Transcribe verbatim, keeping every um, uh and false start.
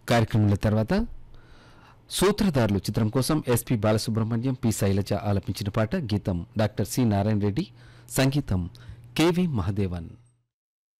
కార్యక్రమంలో తర్వాత సూత్రధారులు చిత్రం కోసం ఎస్పి బాలసుబ్రహ్మణ్యం పి శైలజ ఆలపించిన పాట. గీతం డాక్టర్ సి నారాయణ రెడ్డి, సంగీతం కెవి మహదేవన్.